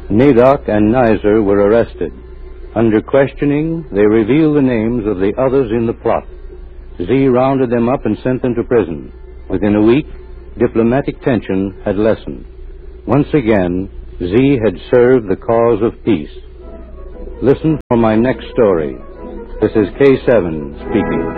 Nadok and Nizer were arrested. Under questioning, they revealed the names of the others in the plot. Z rounded them up and sent them to prison. Within a week, diplomatic tension had lessened. Once again, Z had served the cause of peace. Listen for my next story. This is K7 speaking.